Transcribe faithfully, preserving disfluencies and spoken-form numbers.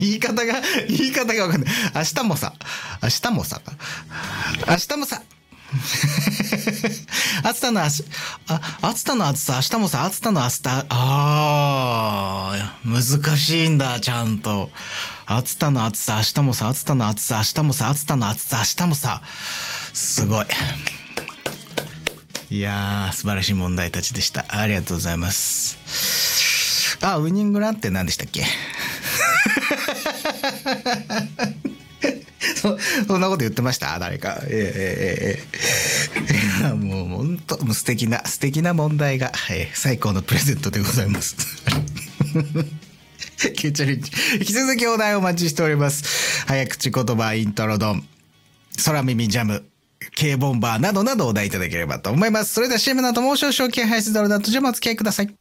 言い方が、言い方がわかんない。明日もさ、明日もさ、明日もさ、暑さの暑、あ、暑さの暑さ、明日もさ、暑さの暑さ、あー、難しいんだ、ちゃんと。暑さの暑さ、明日もさ、暑さの暑さ、明日もさ、暑さの暑さ、明日もさ、すごい。いやー、素晴らしい問題たちでした。ありがとうございます。あ、ウイニングランって何でしたっけ？そ, そんなこと言ってました誰か。えー、えー、えー、もう本当もう素敵な素敵な問題が、えー、最高のプレゼントでございます。キューチャレンジ引き続きお題お待ちしております。早口言葉イントロドン、空耳ジャム、K ボンバーなどなどお題いただければと思います。それでは シーエム の後もう少々気配するドルだとじゃあお付き合いください。